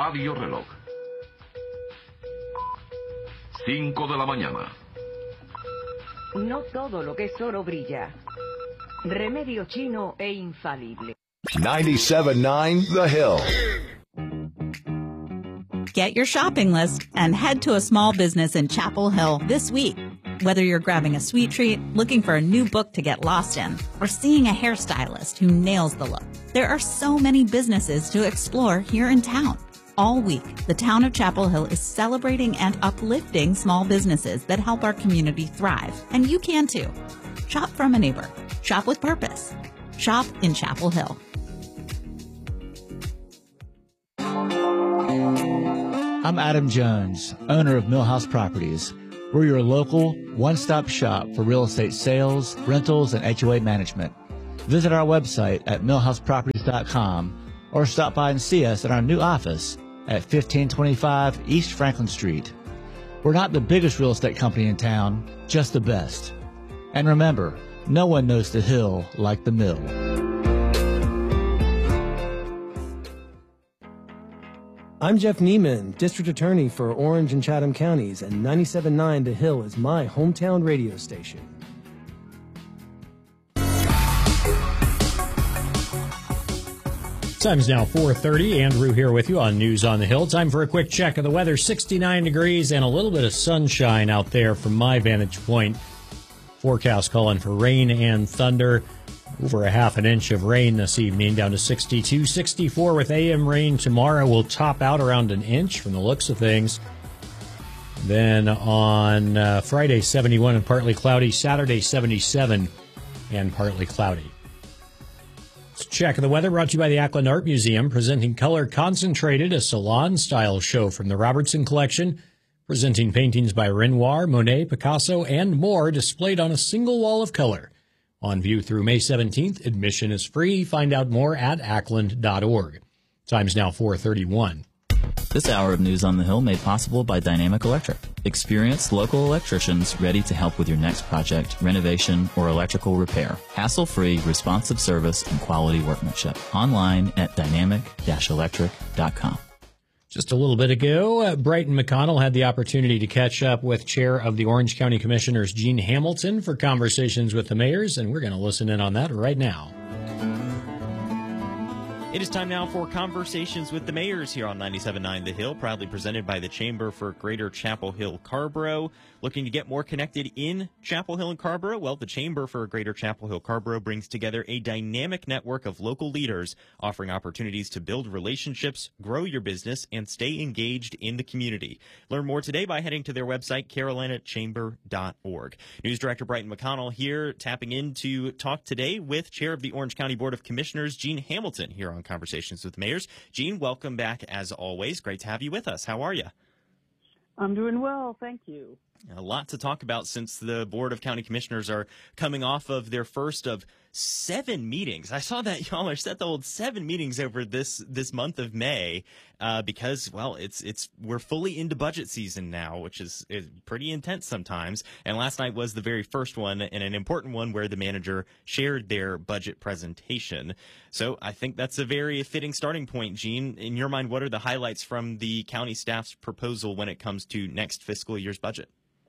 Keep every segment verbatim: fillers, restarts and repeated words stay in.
Radio Reloj. Cinco de la mañana. No todo lo que es oro brilla. Remedio chino e infalible. ninety-seven point nine The Hill. Get your shopping list and head to a small business in Chapel Hill this week. Whether you're grabbing a sweet treat, looking for a new book to get lost in, or seeing a hairstylist who nails the look, there are so many businesses to explore here in town. All week, the town of Chapel Hill is celebrating and uplifting small businesses that help our community thrive. And you can too. Shop from a neighbor. Shop with purpose. Shop in Chapel Hill. I'm Adam Jones, owner of Millhouse Properties. We're your local one-stop shop for real estate sales, rentals, and H O A management. Visit our website at millhouse properties dot com or stop by and see us at our new office at fifteen twenty-five East Franklin Street. We're not the biggest real estate company in town, just the best. And remember, no one knows the hill like the mill. I'm Jeff Neiman, District Attorney for Orange and Chatham Counties, and ninety-seven point nine The Hill is my hometown radio station. Time's now four thirty. Andrew here with you on News on the Hill. Time for a quick check of the weather. sixty-nine degrees and a little bit of sunshine out there from my vantage point. Forecast calling for rain and thunder. Over a half an inch of rain this evening, down to sixty-two, sixty-four with A M rain. Tomorrow will top out around an inch from the looks of things. Then on uh, Friday, seventy-one and partly cloudy. Saturday, seventy-seven and partly cloudy. Check of the weather brought to you by the Ackland Art Museum, presenting Color Concentrated, a salon-style show from the Robertson Collection, presenting paintings by Renoir, Monet, Picasso, and more displayed on a single wall of color. On view through May seventeenth, admission is free. Find out more at ackland dot org. Time's now four thirty-one. This hour of News on the Hill made possible by Dynamic Electric. Experienced local electricians ready to help with your next project, renovation, or electrical repair. Hassle-free, responsive service and quality workmanship. Online at dynamic dash electric dot com. Just a little bit ago, uh, Brighton McConnell had the opportunity to catch up with Chair of the Orange County Commissioners, Gene Hamilton, for conversations with the mayors, and we're going to listen in on that right now. It is time now for Conversations with the Mayors here on ninety-seven point nine The Hill, proudly presented by the Chamber for Greater Chapel Hill Carrboro. Looking to get more connected in Chapel Hill and Carrboro? Well, the Chamber for Greater Chapel Hill Carrboro brings together a dynamic network of local leaders offering opportunities to build relationships, grow your business, and stay engaged in the community. Learn more today by heading to their website, carolina chamber dot org. News Director Brighton McConnell here, tapping in to talk today with Chair of the Orange County Board of Commissioners, Gene Hamilton, here on Conversations with Mayors. Gene, welcome back as always. Great to have you with us. How are you? I'm doing well, thank you. A lot to talk about since the Board of County Commissioners are coming off of their first of seven meetings. I saw that y'all are set to hold seven meetings over this this month of May uh, because, well, it's it's we're fully into budget season now, which is, is pretty intense sometimes. And last night was the very first one, and an important one where the manager shared their budget presentation. So I think that's a very fitting starting point. Gene, in your mind, what are the highlights from the county staff's proposal when it comes to next fiscal year's budget?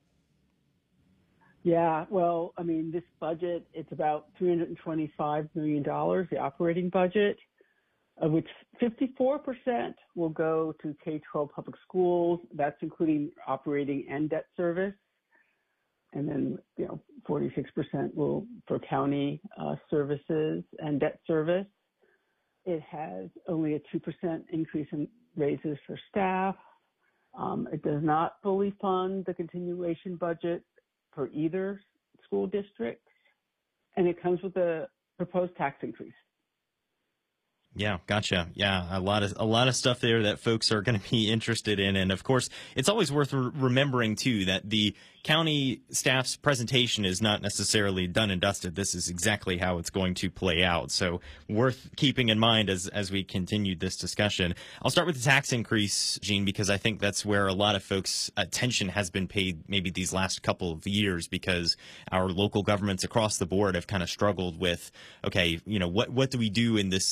Yeah, well, I mean, this budget, it's about three hundred twenty-five million dollars, the operating budget, of which fifty-four percent will go to K twelve public schools. That's including operating and debt service. And then, you know, forty-six percent will for county uh, services and debt service. It has only a two percent increase in raises for staff. Um, it does not fully fund the continuation budget for either school district, and it comes with a proposed tax increase. Yeah, gotcha. Yeah, a lot of a lot of stuff there that folks are going to be interested in, and of course, it's always worth re- remembering too that the county staff's presentation is not necessarily done and dusted. This is exactly how it's going to play out. So worth keeping in mind as as we continue this discussion. I'll start with the tax increase, Gene, because I think that's where a lot of folks' attention has been paid maybe these last couple of years, because our local governments across the board have kind of struggled with, okay, you know, what what do we do in this situation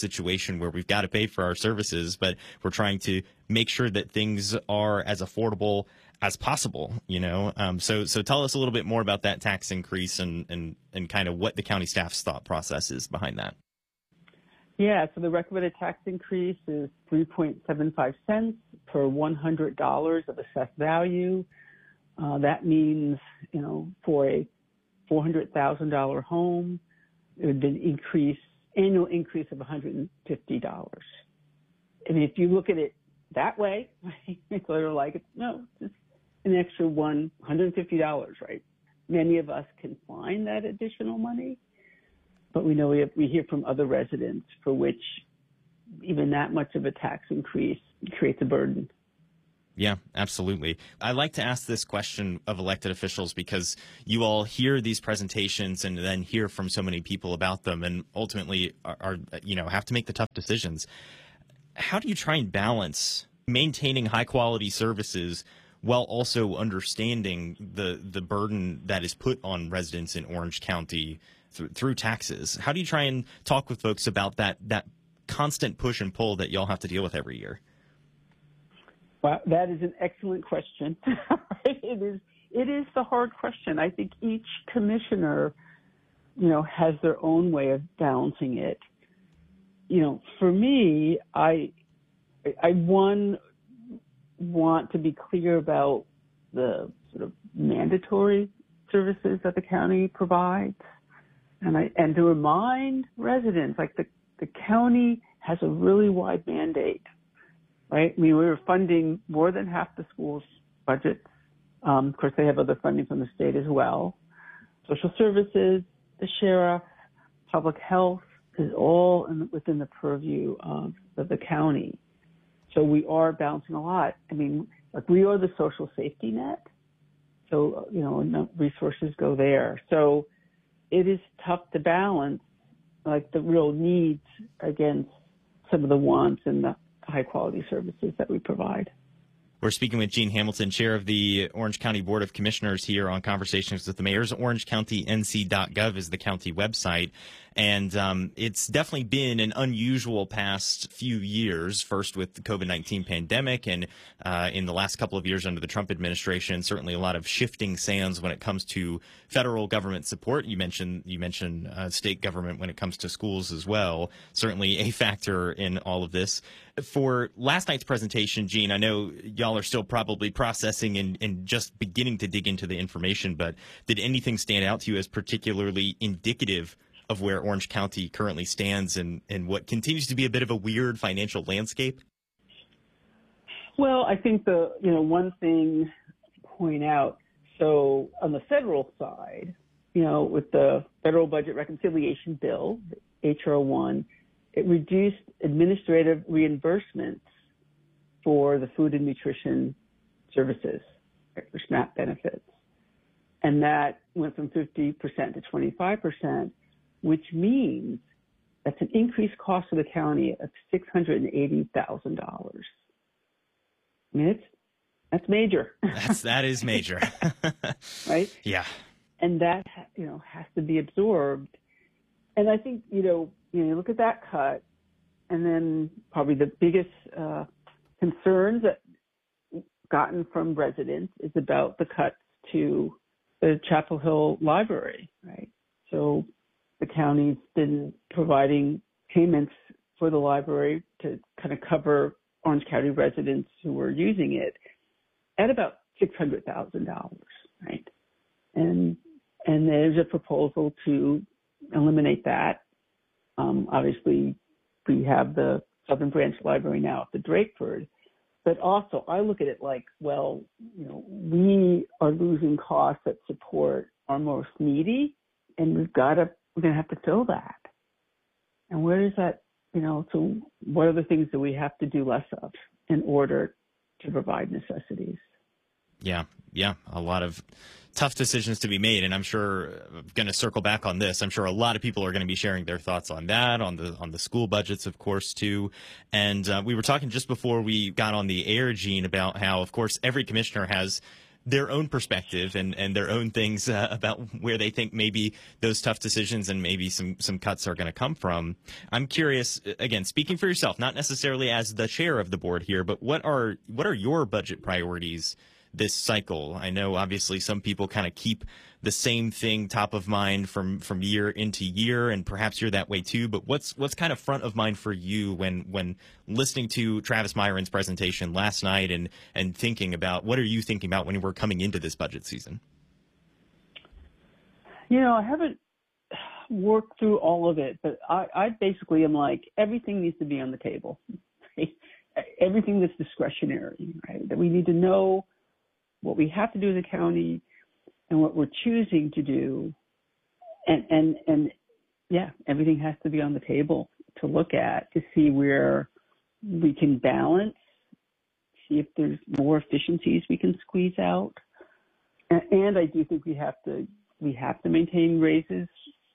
situation where we've got to pay for our services, but we're trying to make sure that things are as affordable as possible, you know? Um, so, so tell us a little bit more about that tax increase and, and, and kind of what the county staff's thought process is behind that. Yeah, so the recommended tax increase is three point seven five cents per one hundred dollars of assessed value. Uh, that means, you know, for a four hundred thousand dollars home, it would be an increase, annual increase of one hundred fifty dollars. I mean, if you look at it that way, it's sort of like, it's, no, it's an extra one hundred fifty dollars, right? Many of us can find that additional money, but we know we, have, we hear from other residents for which even that much of a tax increase creates a burden. Yeah, absolutely. I like to ask this question of elected officials because you all hear these presentations and then hear from so many people about them and ultimately are, are you know, have to make the tough decisions. How do you try and balance maintaining high quality services while also understanding the the burden that is put on residents in Orange County th- through taxes? How do you try and talk with folks about that that constant push and pull that y'all have to deal with every year? Well, that is an excellent question. It is. It is the hard question. I think each commissioner, you know, has their own way of balancing it. You know, for me, I, I one want to be clear about the sort of mandatory services that the county provides, and I and to remind residents, like the the county has a really wide mandate. Right? I mean, we were funding more than half the school's budgets. Um, of course, they have other funding from the state as well. Social services, the sheriff, public health is all in, within the purview of, of the county. So we are balancing a lot. I mean, like we are the social safety net. So, you know, resources go there. So it is tough to balance, like the real needs against some of the wants and the high quality services that we provide. We're speaking with Jean Hamilton, chair of the Orange County Board of Commissioners here on Conversations with the Mayors. orange county n c dot gov is the county website. And um, it's definitely been an unusual past few years, first with the COVID nineteen pandemic and uh, in the last couple of years under the Trump administration, certainly a lot of shifting sands when it comes to federal government support. You mentioned you mentioned uh, state government when it comes to schools as well, certainly a factor in all of this. For last night's presentation, Jean, I know y'all are still probably processing and, and just beginning to dig into the information, but did anything stand out to you as particularly indicative of where Orange County currently stands and, and what continues to be a bit of a weird financial landscape? Well, I think the, you know, one thing to point out, so on the federal side, you know, with the federal budget reconciliation bill, H R one, it reduced administrative reimbursements for the food and nutrition services, or SNAP benefits. And that went from fifty percent to twenty-five percent, which means that's an increased cost to the county of six hundred eighty thousand dollars. I mean, it's, that's major. That's, that is major. Right? Yeah. And that, you know, has to be absorbed. And I think, you know, you know, you look at that cut, and then probably the biggest uh, concerns that gotten from residents is about the cuts to the Chapel Hill Library, right? So the county's been providing payments for the library to kind of cover Orange County residents who were using it at about six hundred thousand dollars, right? And and there's a proposal to eliminate that. Um, obviously, we have the Southern Branch Library now at the Drakeford, but also I look at it like, well, you know, we are losing costs that support our most needy, and we've got to, we're going to have to fill that. And where is that, you know, so what are the things that we have to do less of in order to provide necessities? Yeah, yeah, a lot of tough decisions to be made, and I'm sure I'm going to circle back on this. I'm sure a lot of people are going to be sharing their thoughts on that, on the on the school budgets, of course, too. And uh, we were talking just before we got on the air, Jean, about how, of course, every commissioner has their own perspective and, and their own things uh, about where they think maybe those tough decisions and maybe some, some cuts are going to come from. I'm curious, again, speaking for yourself, not necessarily as the chair of the board here, but what are what are your budget priorities this cycle? I know obviously some people kind of keep the same thing top of mind from, from year into year, and perhaps you're that way too, but what's what's kind of front of mind for you when when listening to Travis Myron's presentation last night and, and thinking about what are you thinking about when we're coming into this budget season? You know, I haven't worked through all of it, but I, I basically am like, everything needs to be on the table. Everything that's discretionary, right? That we need to know what we have to do as a county and what we're choosing to do. And, and, and yeah, everything has to be on the table to look at, to see where we can balance, see if there's more efficiencies we can squeeze out. And, and I do think we have to, we have to maintain raises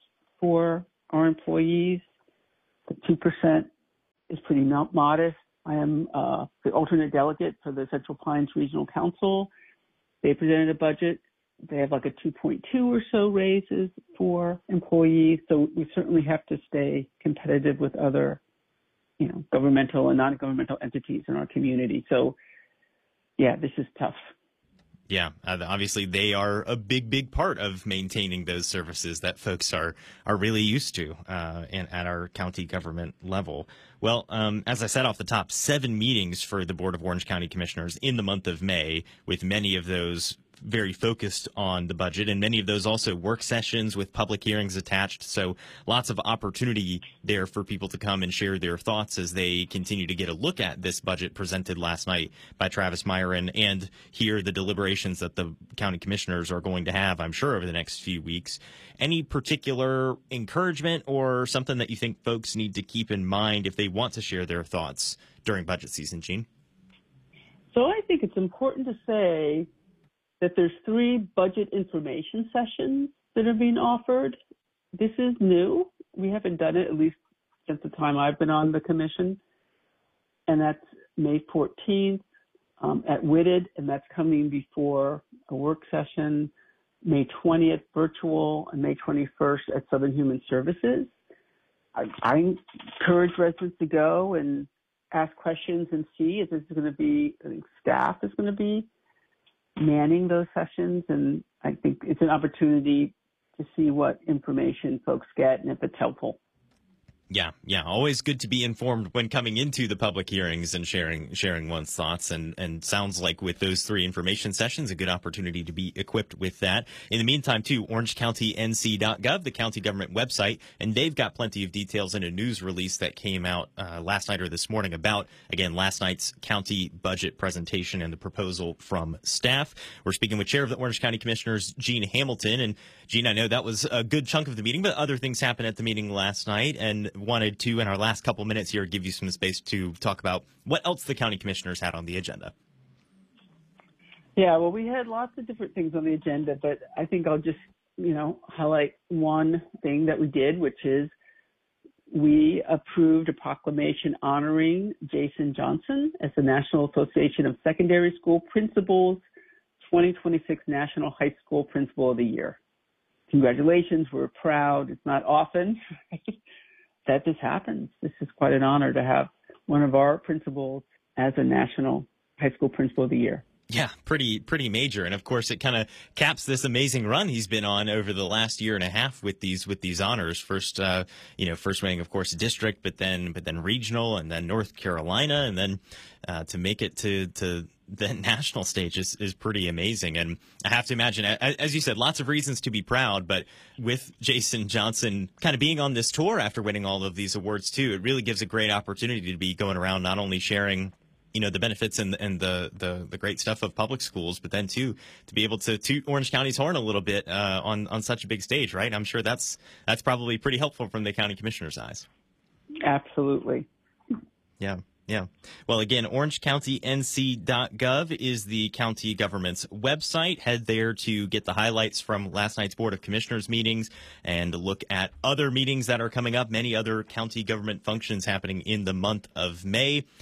for our employees. The two percent is pretty modest. I am uh, the alternate delegate for the Central Pines Regional Council. They presented a budget. They have like a two point two or so raises for employees. So we certainly have to stay competitive with other, you know, governmental and non-governmental entities in our community. So, yeah, this is tough. Yeah, uh, obviously they are a big, big part of maintaining those services that folks are are really used to uh, and at our county government level. Well, um, as I said off the top, seven meetings for the Board of Orange County Commissioners in the month of May, with many of those very focused on the budget, and many of those also work sessions with public hearings attached. So lots of opportunity there for people to come and share their thoughts as they continue to get a look at this budget presented last night by Travis Myron and hear the deliberations that the county commissioners are going to have, I'm sure, over the next few weeks. Any particular encouragement or something that you think folks need to keep in mind if they want to share their thoughts during budget season, Jean? So I think it's important to say that there's three budget information sessions that are being offered. This is new. We haven't done it, at least since the time I've been on the commission. And that's May fourteenth um, at Whitted, and that's coming before a work session, May twentieth virtual, and May twenty-first at Southern Human Services. I, I encourage residents to go and ask questions and see if this is going to be, I think staff is going to be manning those sessions, and I think it's an opportunity to see what information folks get and if it's helpful. Yeah, yeah, always good to be informed when coming into the public hearings and sharing sharing one's thoughts, and, and sounds like with those three information sessions, a good opportunity to be equipped with that. In the meantime, too, orange county n c dot gov, the county government website, and they've got plenty of details in a news release that came out uh, last night or this morning about, again, last night's county budget presentation and the proposal from staff. We're speaking with Chair of the Orange County Commissioners, Jean Hamilton. And Jean, I know that was a good chunk of the meeting, but other things happened at the meeting last night, and wanted to, in our last couple minutes here, give you some space to talk about what else the county commissioners had on the agenda. Yeah, well, we had lots of different things on the agenda, but I think I'll just, you know, highlight one thing that we did, which is we approved a proclamation honoring Jason Johnson as the National Association of Secondary School Principals twenty twenty-six National High School Principal of the Year. Congratulations. We're proud. It's not often that this happens. This is quite an honor to have one of our principals as a National High School Principal of the Year. Yeah, pretty pretty major. And of course, it kind of caps this amazing run he's been on over the last year and a half with these with these honors. First, uh, you know, first winning, of course, district, but then but then regional, and then North Carolina, and then uh, to make it to to the national stage is, is pretty amazing. And I have to imagine, as you said, lots of reasons to be proud, but with Jason Johnson kind of being on this tour after winning all of these awards too, it really gives a great opportunity to be going around not only sharing, you know, the benefits and, and the, the, the great stuff of public schools, but then too, to be able to toot Orange County's horn a little bit uh, on, on such a big stage, right? I'm sure that's, that's probably pretty helpful from the county commissioner's eyes. Absolutely. Yeah. Yeah. Well, again, orange county n c dot gov is the county government's website. Head there to get the highlights from last night's Board of Commissioners meetings and look at other meetings that are coming up, many other county government functions happening in the month of May.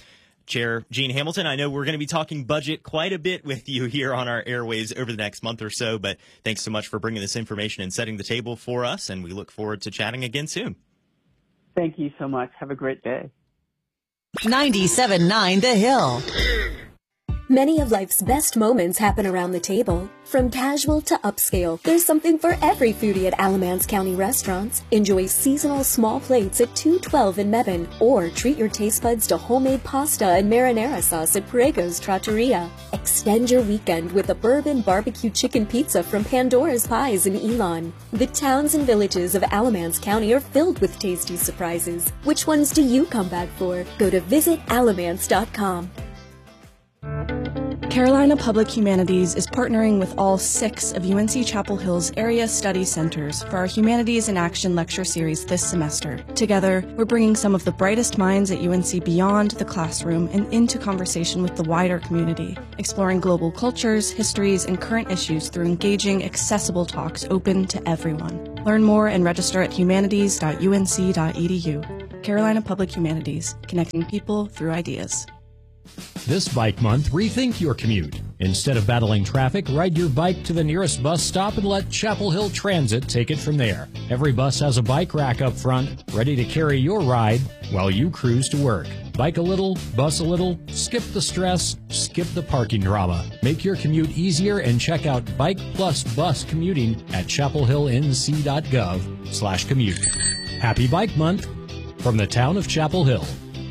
Chair Gene Hamilton, I know we're going to be talking budget quite a bit with you here on our airways over the next month or so, but thanks so much for bringing this information and setting the table for us, and we look forward to chatting again soon. Thank you so much. Have a great day. ninety-seven point nine The Hill. Many of life's best moments happen around the table. From casual to upscale, there's something for every foodie at Alamance County restaurants. Enjoy seasonal small plates at two twelve in Mebane, or treat your taste buds to homemade pasta and marinara sauce at Priego's Trattoria. Extend your weekend with a bourbon barbecue chicken pizza from Pandora's Pies in Elon. The towns and villages of Alamance County are filled with tasty surprises. Which ones do you come back for? Go to visit alamance dot com. Carolina Public Humanities is partnering with all six of U N C Chapel Hill's area study centers for our Humanities in Action lecture series this semester. Together, we're bringing some of the brightest minds at U N C beyond the classroom and into conversation with the wider community, exploring global cultures, histories, and current issues through engaging, accessible talks open to everyone. Learn more and register at humanities dot u n c dot e d u. Carolina Public Humanities, connecting people through ideas. This bike month, rethink your commute. Instead of battling traffic, ride your bike to the nearest bus stop and let Chapel Hill Transit take it from there. Every bus has a bike rack up front, ready to carry your ride while you cruise to work. Bike a little, bus a little, skip the stress, skip the parking drama. Make your commute easier and check out Bike Plus Bus Commuting at chapel hill n c dot gov slash commute. Happy Bike Month from the town of Chapel Hill.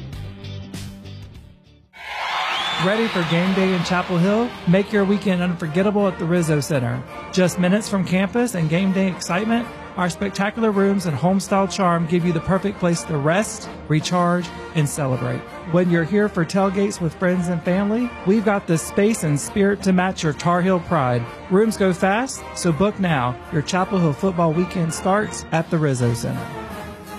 Ready for game day in Chapel Hill? Make your weekend unforgettable at the Rizzo Center. Just minutes from campus and game day excitement, our spectacular rooms and home-style charm give you the perfect place to rest, recharge, and celebrate. When you're here for tailgates with friends and family, we've got the space and spirit to match your Tar Heel pride. Rooms go fast, so book now. Your Chapel Hill football weekend starts at the Rizzo Center.